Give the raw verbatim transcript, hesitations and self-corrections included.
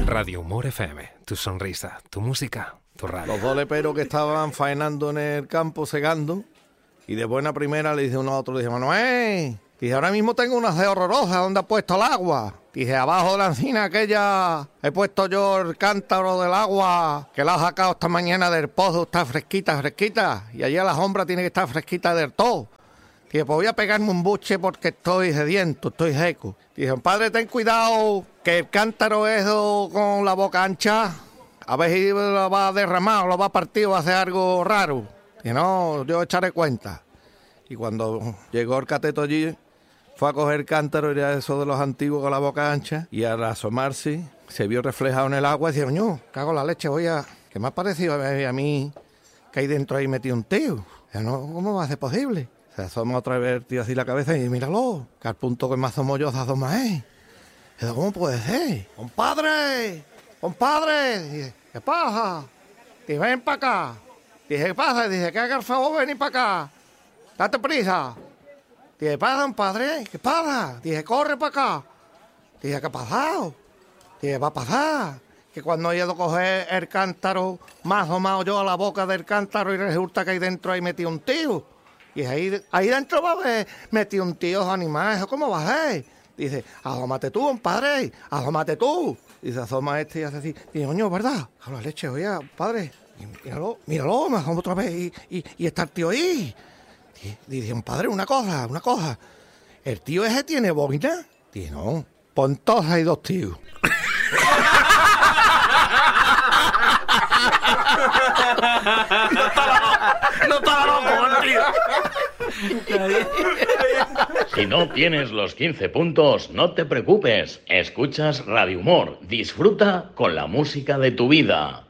Radio Humor F M, tu sonrisa, tu música, tu radio. Los dos leperos que estaban faenando en el campo, segando, y de buena primera le dice uno a otro, le dice, Manuel, dice, ahora mismo tengo una sed horrorosa, ¿dónde ha puesto el agua? Dice, abajo de la encina aquella he puesto yo el cántaro del agua, que la he sacado esta mañana del pozo, está fresquita, fresquita, y allí a la sombra tiene que estar fresquita del todo. Dice, pues voy a pegarme un buche porque estoy sediento, estoy seco. Dice, padre, ten cuidado, que el cántaro es con la boca ancha, a ver si lo va a derramar o lo va a partir o va a hacer algo raro. Dice, no, yo echaré cuenta. Y cuando llegó el cateto allí, fue a coger el cántaro, era eso de los antiguos con la boca ancha, y al asomarse, se vio reflejado en el agua y decía, coño, cago en la leche, voy a... ¿Qué me ha parecido a mí que ahí dentro ahí metido un tío? Dice, no, ¿cómo va a ser posible? Se asoma otra vez el tío así la cabeza y míralo, que al punto que me asomo yo se asoma él. Dice, ¿cómo puede ser? ¡Compadre! ¡Compadre! Dice, ¿qué pasa? Dice, ven para acá. Dice, ¿qué pasa? Dice, que haga el favor, ven para acá. Date prisa. Dice, ¿qué pasa, compadre? ¿Qué pasa? Dice, corre para acá. Dice, ¿qué ha pasado? Dice, va a pasar. Que cuando he ido a coger el cántaro, más asomado yo a la boca del cántaro y resulta que ahí dentro hay metido un tío. Y ahí, ahí dentro va a haber metido un tío animal, ¿cómo va a ser? Dice, asómate tú, compadre, asómate tú. Y se asoma este y hace así. Dice, coño, ¿verdad? A la leche, oye, padre, míralo, míralo, me asomo otra vez y, y, y está el tío ahí. Dice, compadre, una cosa, una cosa. ¿El tío ese tiene bobina? Dice, no, pues entonces hay dos tíos. No estaba no estaba loco, tío. Si no tienes los quince puntos, no te preocupes. Escuchas Radio Humor. Disfruta con la música de tu vida.